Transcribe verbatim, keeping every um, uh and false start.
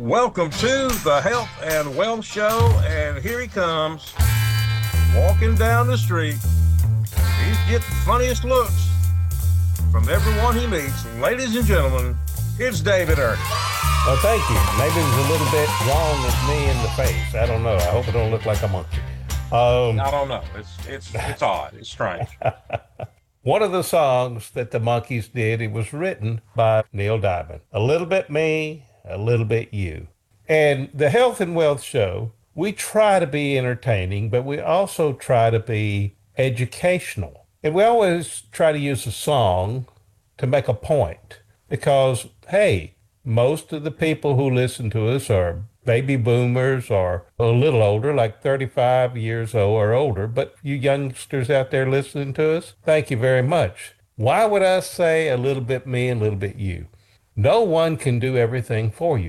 Welcome to the Health and Wealth Show, and here he comes, walking down the street. He's getting funniest looks from everyone he meets. Ladies and gentlemen, it's David Earnhardt. Well, thank you. Maybe it was a little bit wrong with me in the face. I don't know. I hope it don't look like a monkey. Um, I don't know. It's it's it's odd. It's strange. One of the songs that the Monkees did, it was written by Neil Diamond. A little bit me, a little bit you. And the Health and Wealth Show, we try to be entertaining, but we also try to be educational. And we always try to use a song to make a point because, hey, most of the people who listen to us are baby boomers or a little older, like thirty-five years old or older. But you youngsters out there listening to us, thank you very much. Why would I say a little bit me and a little bit you? No one can do everything for you.